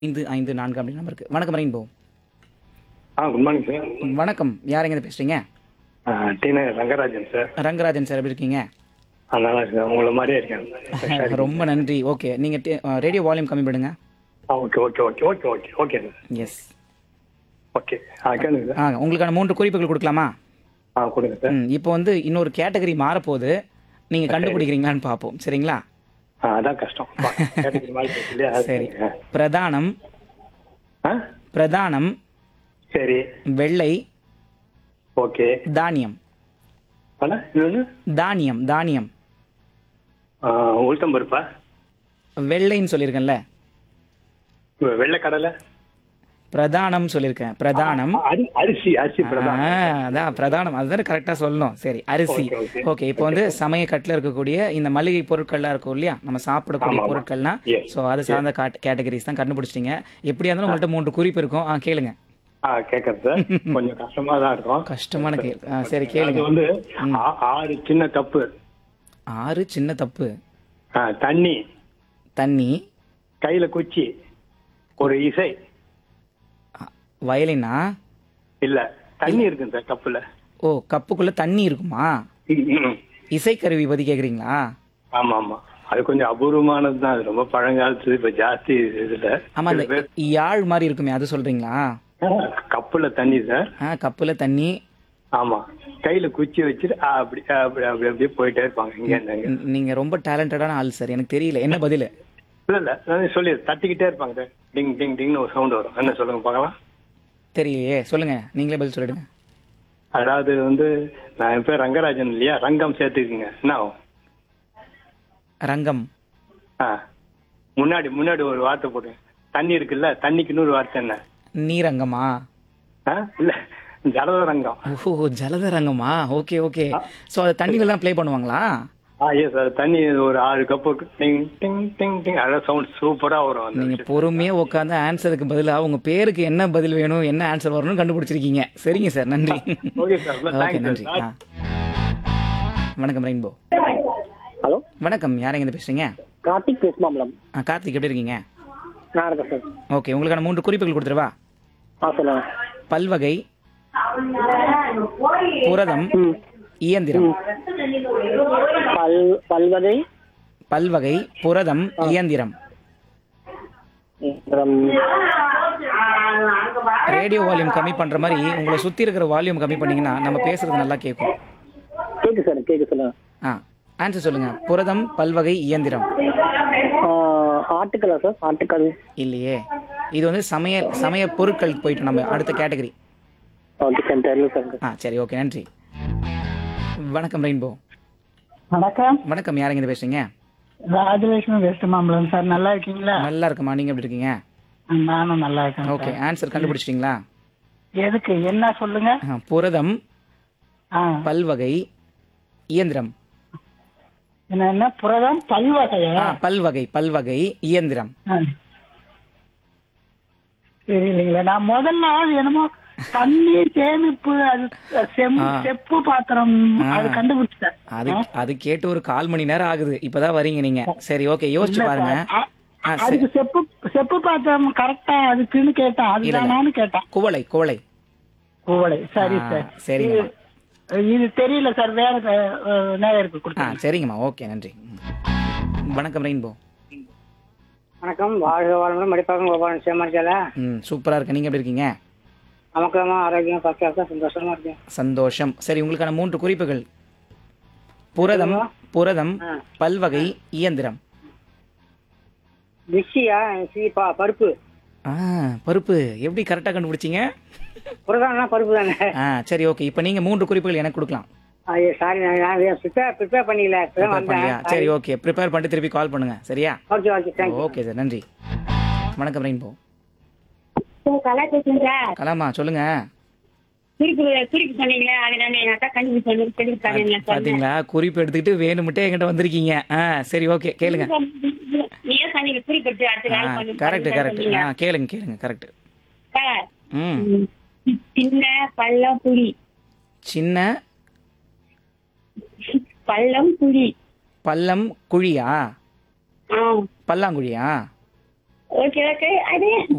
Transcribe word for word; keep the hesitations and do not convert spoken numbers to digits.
ஐந்து ஐந்து நான்கு அப்படி நம்பருக்கு. வணக்கம் ரெயின்போ. ஆ குட் மார்னிங் சார். வணக்கம். யார் எங்கேருந்து பேசுறீங்க? டி நகர் ரங்கராஜன் சார். ரங்கராஜன் சார் எப்படி இருக்கீங்க? ஆ நல்லா இருக்கேன். உங்களை மாதிரியே இருக்கேன். ரொம்ப நன்றி. ஓகே, நீங்கள் ரேடியோ வால்யூம் கம்மி பண்ணுங்க. ஆ okay okay okay okay okay okay sir. S. Okay ஆ கேளுங்க சார். ஆ உங்களுக்கான மூன்று குறிப்புகள் கொடுக்கலாமா? ஆ கொடுங்க சார். ம் இப்போ வந்து இன்னொரு கேட்டகரி மாறப்போகுது, நீங்கள் கண்டுபிடிக்கிறீங்களான்னு பார்ப்போம். சரிங்களா? ஆ அதான் கஷ்டம். கேட்டகரி மாதிரி இருக்கு இல்லையா? அது சரி. சரிங்க. பிரதானம், ஆ பிரதானம், சரி வெள்ளை, ஓகே. தானியம். அண்ணா இன்னொன்று தானியம் தானியம் உளுத்தம் பருப்பா? வெள்ளைன்னு சொல்லியிருக்கேன்ல. வெள்ளைக்கடலை? பிரதானம் சொல்லியிருக்கேன். பிரதானம். அரி அரிசி அரிசி பிரதானம். ஆ, அதான் பிரதானம். அதுதான் கரெக்டாக சொல்லணும். சரி, அரிசி. Okay, okay. ஓகே, இப்போ வந்து சமயக்கட்டில் இருக்கக்கூடிய இந்த மளிகை பொருட்கள்லாம் இருக்கும் இல்லையா, நம்ம சாப்பிடக்கூடிய ஆமா, ஆமா. பொருட்கள்னா, Yes. ஸோ அது சார்ந்த கேட்டகரிஸ் தான் கண்டுபிடிச்சிட்டிங்க. எப்படியா இருந்தாலும் உங்கள்கிட்ட மூன்று குறிப்பு இருக்கும். ஆ கேளுங்க. ஆ கேட்கறது சார். கொஞ்சம் கஷ்டமா தான் இருக்கும். கஷ்டமான கே ஆ சரி அது கேளுங்க. வந்து ஆ- ஆறு சின்ன கப்பு. ஆறு சின்ன தப்பு. ஆ, தண்ணி, தண்ணி, கையில குச்சி, ஒரு இசை. வயலினா? இல்ல தண்ணி இருக்குங்க சார் கப்புல. ஓ, கப்புக்குள்ள தண்ணி இருக்குமா? ம். இசைக்கருவி பற்றி கேட்குறீங்களா? ஆமா ஆமா, அது கொஞ்சம் அபூர்வமானது தான். அது ரொம்ப பழங்காலத்து, இப்ப ஜாஸ்தி இதுல. ஆமாம், சில அந்த பேர் யாழ் மாதிரி இருக்குமே, அது சொல்கிறீங்களா? கப்புல தண்ணி சார். ஆ, கப்பில் தண்ணி. ஆமா, கையில குச்சி வச்சுட்டு ஆ, அப்படி ஆ, அப்படி அப்படி அப்படியே போயிட்டே இருப்பாங்க இங்க இருந்து அங்க. நீ- நீங்க ரொம்ப டேலண்டடான ஆள் சார். எனக்கு தெரியல என்ன பதில். இல்ல இல்ல நான் சொல்லி தட்டிக்கிட்டே இருப்பாங்க சார். டிங் டிங் டிங்னு ஒரு சவுண்ட் வரும். என்ன சொல்லுங்க பார்க்கலாம். தெரியலையே, சொல்லுங்க, நீங்களே பதில் சொல்லிடுங்க. அதாவது வந்து நான் என் பேர் ரங்கராஜன் இல்லையா, ரங்கம் சேர்த்துக்குங்க என்ன ஆகும்? ரங்கம். ஆ, முன்னாடி முன்னாடி ஒரு வார்த்தை போடுங்க. தண்ணி இருக்குல்ல, தண்ணிக்கு இன்னொரு வார்த்தை என்ன? நீரங்கமா? ஆ, இல்ல ஜலதரங்கம். ஓ, ஜலதரங்கமா? Okay okay. ஸோ அது தண்ணியில தான் ப்ளே பண்ணுவாங்களா? ஆ எஸ் சார். தண்ணி ஒரு ஆறு கப்பு டிங் டிங் டிங் டிங் அதான் சவுண்ட் சூப்பரா வரும். அந்த நீங்க விஷயம். பொறுமையா உட்காந்து ஆன்சருக்கு பதிலா உங்க பேருக்கு என்ன பதில் வேணும், என்ன ஆன்சர் வரணும்னு கண்டுபிடிச்சிருக்கீங்க. சரிங்க சார், நன்றி. Okay sir. ஓகே, தேங்க்ஸ் நன்றி. சார். ஆ. வணக்கம் ரெயின்போ. ஹலோ, வணக்கம். யார் எங்க பேசுறீங்க? கார்த்திக் பேசுமாம்லம். ஆ, கார்த்திக் எப்படி இருக்கீங்க? நான் இருக்கேன் சார். ஓகே, உங்களுக்கான மூன்று குறிப்புகள் கொடுத்துருவா. ஆ சொல்லுங்க. பல்வகை, புரதம், ம். இயந்திரம். பல் பல்வகை பல்வகை, புரதம், இயந்திரம். அப்புறம் ரேடியோ வால்யூம் கம்மி பண்ற மாதிரி உங்களை சுத்தி இருக்கிற வால்யூம் கம்மி பண்ணீங்கன்னா நம்ம பேசுறது நல்லா கேட்கும். கேக்கு சார், கேக்கு சொல்லுங்க. ஆ, ஆன்சர் சொல்லுங்க. புரதம், பல்வகை, இயந்திரம். ஆ, ஆட்டுக்கலா சார்? ஆட்டுக்கல் இல்லையே, இது வந்து சமையல் சமய பொருட்கள் போயிட்டு நம்ம அடுத்த கேட்டகரி. ஓகே சார், தெரியல சார். ஆ சரி, ஓகே, நன்றி. வணக்கம் ரெயின்போ. வணக்கம், வணக்கம். யார் எங்க பேசுறீங்க? Rajalakshmi west Mambalam sir. நல்லா இருக்கீங்களா? நல்லா இருக்குமா, நீங்க எப்படி இருக்கீங்க? நானும் நல்லா இருக்கேன் ஓகே, சார். ஆன்சர் கண்டுபிடிச்சிட்டீங்களா? எதுக்கு என்ன சொல்லுங்க? ஆ, புரதம், ஆ, பல்வகை, இயந்திரம். என்ன என்ன புரதம் பல்வகையா? ஆ, பல்வகை பல்வகை இயந்திரம். ஆ. தெரியலீங்களா, நான் முதல்ல என்னமோ தண்ணி சேமிப்பு, அது செம் ஆ. செப்பு பாத்திரம், ஆ. அது கண்டுபிடிச்சேன். அது அது கேட்டு ஒரு கால் மணி நேரம் ஆகுது. இப்பதான் வரீங்க நீங்க. சரி, ஓகே, யோசிச்சு இல்ல பாருங்க. சார், அ- ஆ, சரி. அதுக்கு செப்பு செப்பு பாத்திரம் கரெக்டா அதுக்குன்னு கேட்டேன். இல்ல, இல்ல. அதுதானான்னு கேட்டேன். குவளை குவளை. கோவலை. சரி ஆ, சார். சரிங்கம்மா. இது- இது தெரியல சார். வேற அஹ், நேயருக்கு ஆ கொடுத்தேன். சரிங்கம்மா, ஓகே, நன்றி. வணக்கம் ரெயின்போ. வணக்கம், வாழ்க வாழ்முடன் மடிப்பாக்கம் கோபாலன் சேமர்ஜால. ம் சூப்பரா இருக்கு. நீங்க எப்படி இருக்கீங்க? நமக்கு ஆரோக்கியம் பக்காசா சந்தோஷமா இருக்கேன். சந்தோஷம். சரி, உங்களுக்கான மூன்று குறிப்புகள். புரதம், புரதம், ஆ. பல்வகை, இயந்திரம். மிக்சியா? சி பா பருப்பு. ஆ, பருப்பு. எப்படி கரெக்டா கண்டுபிடிச்சீங்க? புரதானா பருப்பு தானே? ஆ சரி, ஓகே. இப்போ நீங்க மூன்று குறிப்புகள் எனக்கு கொடுக்கலாம். ஐயோ சாரி, நான் ப்ரிப்பேர் ப்ரிப்பேர் பண்ணிக்கல. இப்பதான் Prepare வந்தேன். பண்ணலையா? சரி, ஓகே, ப்ரிப்பேர் பண்ணிட்டு திருப்பி கால் பண்ணுங்க. சரியா? Okay okay, thank you. Okay sir, நன்றி. வணக்கம் ரெயின்போ. கலா பேசுறேன் சார். கலாமா, சொல்லுங்க. குறிப்பு குறிப்பு சொன்னீங்களே, அது நான் எங்க அக்கா கண்டுபிடிச்சு தெரிவித்தாங்க. பாத்தீங்களா, குறிப்பு எடுத்துக்கிட்டு வேணுமுட்டே என்கிட்ட வந்திருக்கீங்க. ஆ சரி, ஓகே, கேளுங்க. நீங்க சொன்னீங்க குறிப்பு எடுத்து அடுத்த ஆ வேலை பண்ணி கரெக்ட் கரெக்ட். சொன்னீங்க. ஆ கேளுங்க கேளுங்க, கரெக்ட். சார், ம் ம், சின்ன பள்ளம் புலி. சின்ன பள்ளம் புலி. பள்ளம் குழியா? ஆ பல்லாங்குழியா? Okay okay. அது